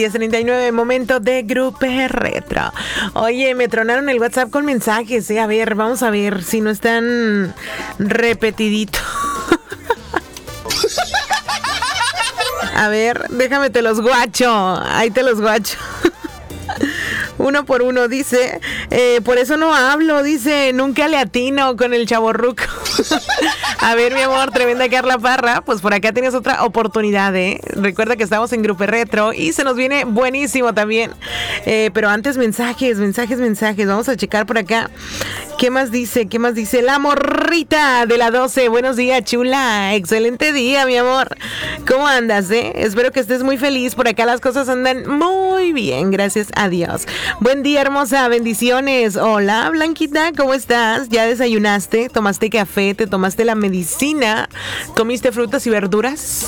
10:39, momento de Grupo Retro. Oye, me tronaron el WhatsApp con mensajes, A ver, vamos a ver si no están repetiditos. A ver, déjame te los guacho. Ahí te los guacho. Uno por uno, dice, por eso no hablo, dice, nunca le atino con el chavorruco. A ver, mi amor, tremenda Carla Parra, pues por acá tienes otra oportunidad, Recuerda que estamos en Grupo Retro y se nos viene buenísimo también. Pero antes mensajes. Vamos a checar por acá. ¿Qué más dice? La morrita de la 12. Buenos días, chula. Excelente día, mi amor. ¿Cómo andas, Espero que estés muy feliz. Por acá las cosas andan muy bien, gracias a Dios. Buen día, hermosa. Bendiciones. Hola, Blanquita, ¿cómo estás? ¿Ya desayunaste? ¿Tomaste café? ¿Te tomaste la medicina? ¿Comiste frutas y verduras?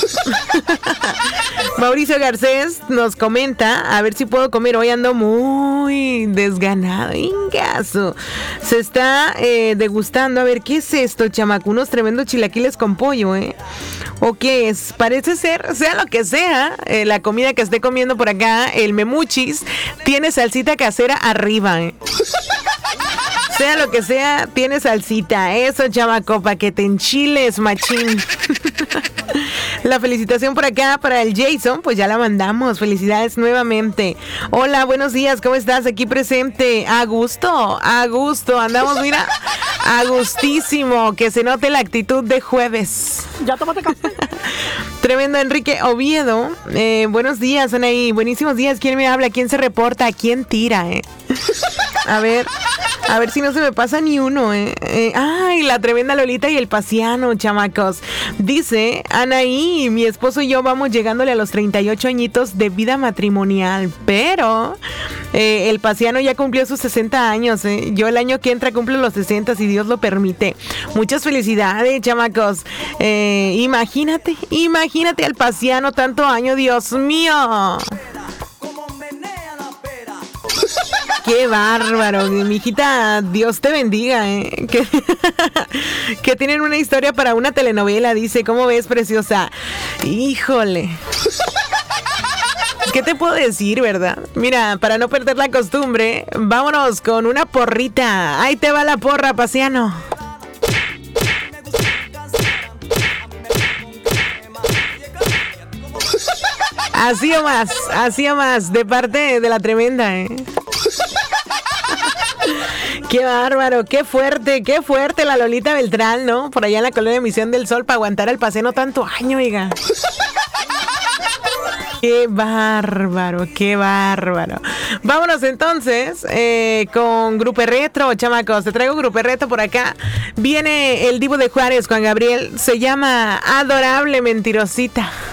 Mauricio Garcés nos comenta, a ver si puedo comer. Hoy ando muy desganado. Ingazo. Se está degustando. A ver, ¿qué es esto, chamaco? Unos tremendos chilaquiles con pollo, ¿O qué es? Parece ser, sea lo que sea, la comida que esté comiendo por acá, el memuchis, tiene salsita casera arriba, Sea lo que sea, tiene salsita. Eso, chamaco, pa' que te enchiles, machín. La felicitación por acá para el Jason, pues ya la mandamos. Felicidades nuevamente. Hola, buenos días, ¿cómo estás? Aquí presente. A gusto. Andamos, mira, a gustísimo. Que se note la actitud de jueves. ¿Ya tomaste café? Tremendo, Enrique Oviedo. Buenos días, Anaí. Buenísimos días. ¿Quién me habla? ¿Quién se reporta? ¿Quién tira, A ver si no se me pasa ni uno, Ay, la tremenda Lolita y el Pasiano, chamacos. Dice, Anaí, mi esposo y yo vamos llegándole a los 38 añitos de vida matrimonial, pero el Pasiano ya cumplió sus 60 años, Yo el año que entra cumplo los 60, si Dios lo permite. Muchas felicidades, chamacos. Imagínate al Pasiano tanto año, Dios mío. Qué bárbaro, mi hijita, Dios te bendiga, que tienen una historia para una telenovela, dice, ¿cómo ves, preciosa? Híjole. ¿Qué te puedo decir, verdad? Mira, para no perder la costumbre, vámonos con una porrita. Ahí te va la porra, Pasiano. Así o más, de parte de la tremenda, Qué bárbaro, qué fuerte la Lolita Beltrán, ¿no? Por allá en la colonia Misión del Sol para aguantar al Pasiano tanto año, oiga. Qué bárbaro. Vámonos entonces con Grupo Retro, chamacos. Te traigo Grupo Retro por acá. Viene el Divo de Juárez, Juan Gabriel. Se llama Adorable Mentirosita.